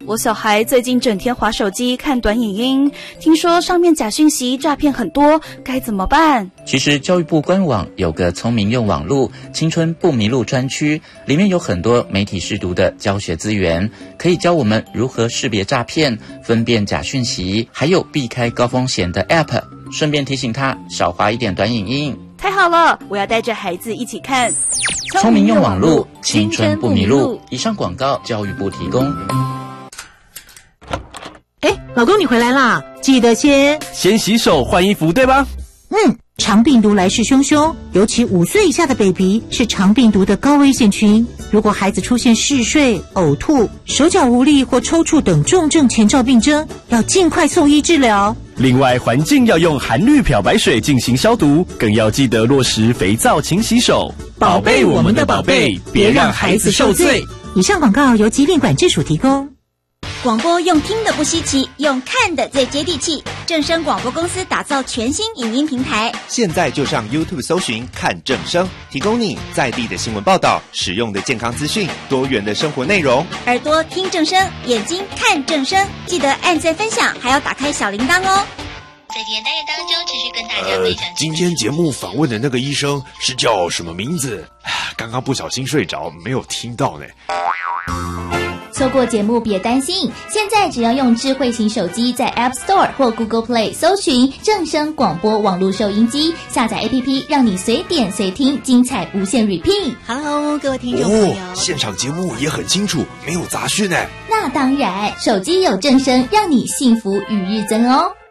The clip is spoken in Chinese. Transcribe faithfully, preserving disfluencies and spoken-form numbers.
我小孩最近整天滑手机看短影音，听说上面假讯息诈骗很多，该怎么办？ 其实教育部官网有个聪明用网路青春不迷路专区，里面有很多媒体识读的教学资源，可以教我们如何识别诈骗、分辨假讯息，还有避开高风险的 App， 顺便提醒他少滑一点短影音。 太好了，我要带着孩子一起看聪明用网路青春不迷路。以上广告教育部提供。 哎，老公你回来啦，记得先先洗手换衣服对吧？ 嗯，肠病毒来势汹汹，尤其五岁以下的 baby 是肠病毒的高危险群。如果孩子出现嗜睡、呕吐、手脚无力或抽搐等重症前兆病征，要尽快送医治疗。 另外，环境要用含氯漂白水进行消毒，更要记得落实肥皂勤洗手， 宝贝我们的宝贝，别让孩子受罪。以上广告由疾病管制署提供。 广播用听的不稀奇，用看的最接地气。正声广播公司打造全新影音平台， 现在就上 YouTube 搜寻看正声，提供你在地的新闻报道、实用的健康资讯、多元的生活内容。 耳朵听正声，眼睛看正声，记得按赞分享，还要打开小铃铛哦。 在今天单元当中，持续跟大家分享、 呃。今天节目访问的那个医生是叫什么名字？刚刚不小心睡着，没有听到呢。 错过节目别担心，现在只要用智慧型手机在 App Store 或 Google Play 搜寻正声广播网络收音机，下载 A P P 让你随点随听，精彩无限 repeat。 Hello 各位听众朋友、 哦、现场节目也很清楚，没有杂讯呢。 那当然，手机有正声，让你幸福与日增哦。